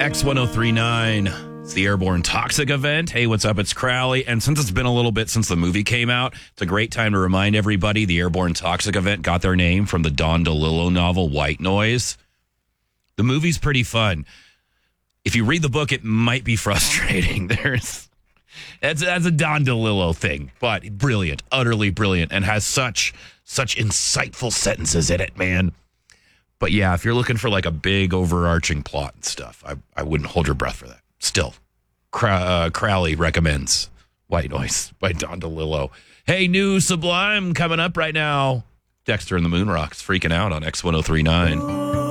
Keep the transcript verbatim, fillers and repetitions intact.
X ten thirty-nine. It's the Airborne Toxic event. Hey, what's up? It's Crowley. And since it's been a little bit since the movie came out, it's a great time to remind everybody the Airborne Toxic event got their name from the Don DeLillo novel White Noise. The movie's pretty fun. If you read the book, it might be frustrating. There's that's, that's a Don DeLillo thing, but brilliant, utterly brilliant, and has such such insightful sentences in it, man. But yeah, if you're looking for like a big overarching plot and stuff, I, I wouldn't hold your breath for that. Still, Crow, uh, Crowley recommends White Noise by Don DeLillo. Hey, new Sublime coming up right now. Dexter and the Moon Rocks freaking out on X ten thirty-nine.